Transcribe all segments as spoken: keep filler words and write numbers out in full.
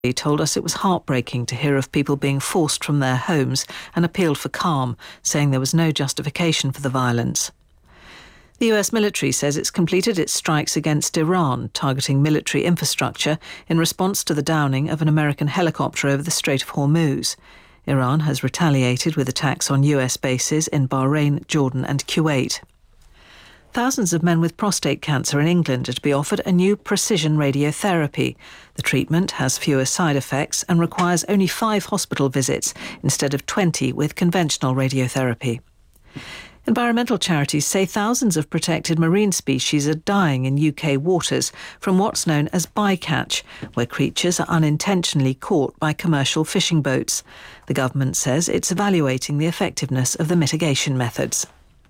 He told us it was heartbreaking to hear of people being forced from their homes and appealed for calm, saying there was no justification for the violence. The U S military says it's completed its strikes against Iran, targeting military infrastructure in response to the downing of an American helicopter over the Strait of Hormuz. Iran has retaliated with attacks on U S bases in Bahrain, Jordan and Kuwait. Thousands of men with prostate cancer in England are to be offered a new precision radiotherapy. The treatment has fewer side effects and requires only five hospital visits instead of twenty with conventional radiotherapy. Environmental charities say thousands of protected marine species are dying in U K waters from what's known as bycatch, where creatures are unintentionally caught by commercial fishing boats. The government says it's evaluating the effectiveness of the mitigation methods.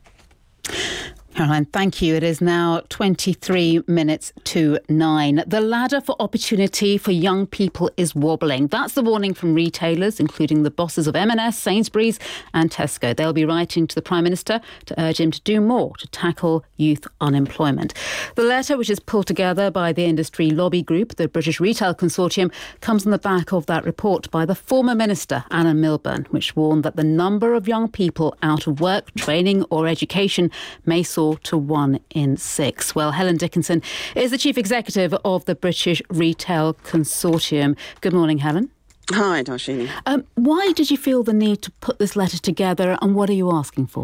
Caroline, thank you. It is now twenty-three minutes to nine. The ladder for opportunity for young people is wobbling. That's the warning from retailers, including the bosses of M and S, Sainsbury's and Tesco. They'll be writing to the Prime Minister to urge him to do more to tackle youth unemployment. The letter, which is pulled together by the industry lobby group, the British Retail Consortium, comes on the back of that report by the former Minister, Alan Milburn, which warned that the number of young people out of work, training or education may soar to one in six. Well, Helen Dickinson is the Chief Executive of the British Retail Consortium. Good morning, Helen. Hi, Darshini. Um, why did you feel the need to put this letter together and what are you asking for?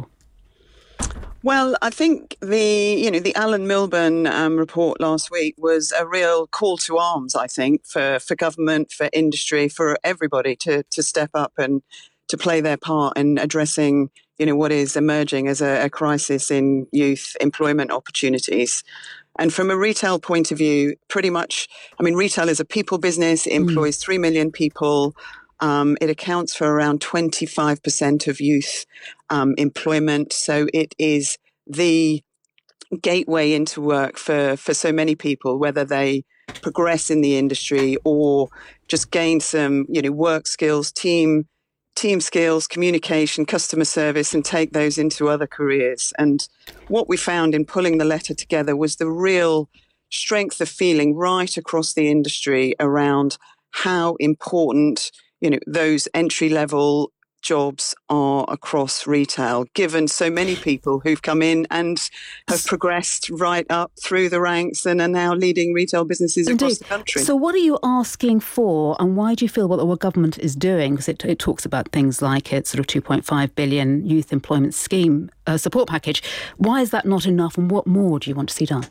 Well, I think the, you know, the Alan Milburn um, report last week was a real call to arms, I think, for, for government, for industry, for everybody to, to step up and to play their part in addressing, you know, what is emerging as a, a crisis in youth employment opportunities. And from a retail point of view, pretty much, I mean, retail is a people business. It employs mm. three million people. Um, it accounts for around twenty-five percent of youth um, employment. So it is the gateway into work for, for so many people, whether they progress in the industry or just gain some, you know, work skills, team team skills, communication, customer service, and take those into other careers. And what we found in pulling the letter together was the real strength of feeling right across the industry around how important, you know, those entry-level jobs are across retail, given so many people who've come in and have progressed right up through the ranks and are now leading retail businesses Indeed. across the country. So what are you asking for and why do you feel what the government is doing? Because it, it talks about things like its sort of two point five billion youth employment scheme uh, support package. Why is that not enough and what more do you want to see done?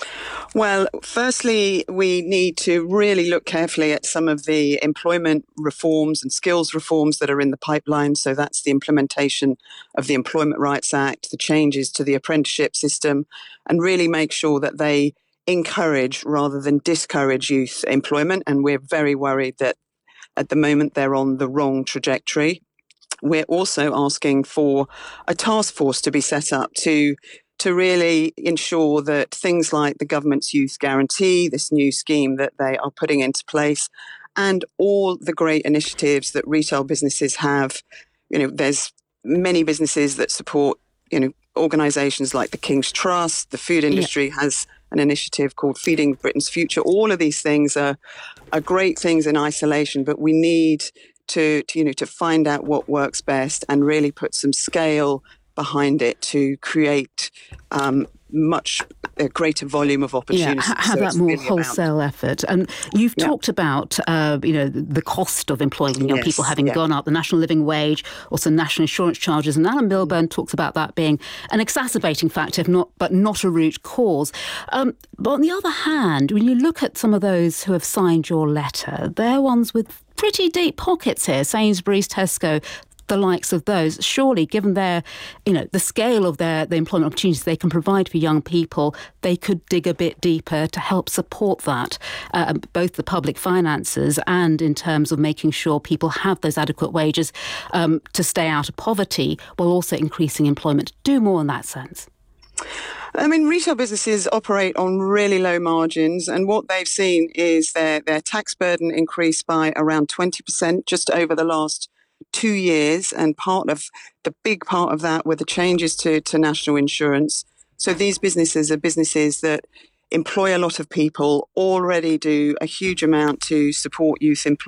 Well, firstly, we need to really look carefully at some of the employment reforms and skills reforms that are in the pipeline. So that's the implementation of the Employment Rights Act, the changes to the apprenticeship system, and really make sure that they encourage rather than discourage youth employment. And we're very worried that at the moment they're on the wrong trajectory. We're also asking for a task force to be set up to to really ensure that things like the government's youth guarantee, this new scheme that they are putting into place, and all the great initiatives that retail businesses have. You know, there's many businesses that support, you know, organisations like the King's Trust. The food industry yeah. has an initiative called Feeding Britain's Future. All of these things are, are great things in isolation, but we need to, to, you know, to find out what works best and really put some scale behind it to create um, much a greater volume of opportunities. Yeah, have so that more really wholesale about... effort. And you've yeah. talked about, uh, you know, the cost of employing young yes, people having yeah. gone up, the national living wage, also national insurance charges. And Alan Milburn talks about that being an exacerbating factor, if not, but not a root cause. Um, but on the other hand, when you look at some of those who have signed your letter, they're ones with pretty deep pockets here. Sainsbury's, Tesco, the likes of those. Surely, given their, you know, the scale of their the employment opportunities they can provide for young people, they could dig a bit deeper to help support that, uh, both the public finances and in terms of making sure people have those adequate wages um, to stay out of poverty, while also increasing employment. Do more in that sense. I mean, retail businesses operate on really low margins, and what they've seen is their, their tax burden increase by around twenty percent just over the last two years, and part of the big part of that were the changes to, to national insurance. So these businesses are businesses that employ a lot of people, already do a huge amount to support youth employment.